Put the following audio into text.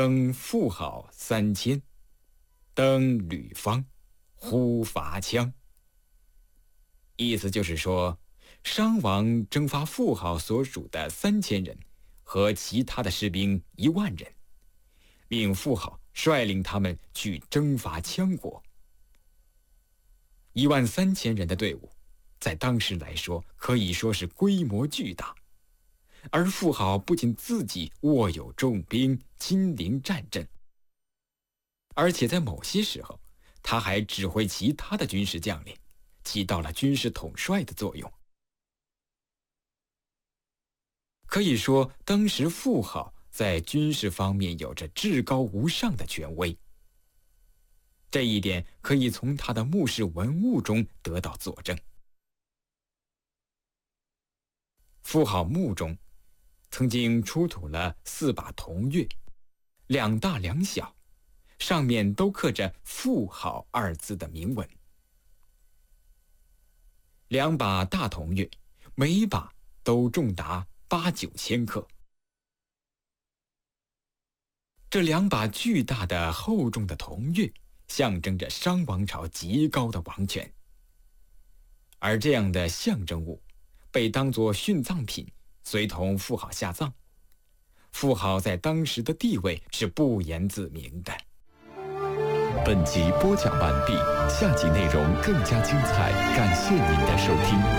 登富好3000，登吕方，呼伐羌。意思就是说，商王征发富好所属的3000人和其他的士兵1万人，令富好率领他们去征伐羌国。13000人的队伍，在当时来说可以说是规模巨大。而富好不仅自己握有重兵，亲临战阵，而且在某些时候，他还指挥其他的军事将领，起到了军事统帅的作用。可以说，当时富好在军事方面有着至高无上的权威。这一点可以从他的墓室文物中得到佐证。富好墓中曾经出土了4把铜钺，2大2小，上面都刻着“富好”2字的铭文。2把大铜钺，每把都重达8-9千克。这2把巨大的厚重的铜钺，象征着商王朝极高的王权。而这样的象征物，被当作殉葬品，随同富好下葬。富好在当时的地位是不言自明的。 本集播讲完毕，下集内容更加精彩，感谢您的收听。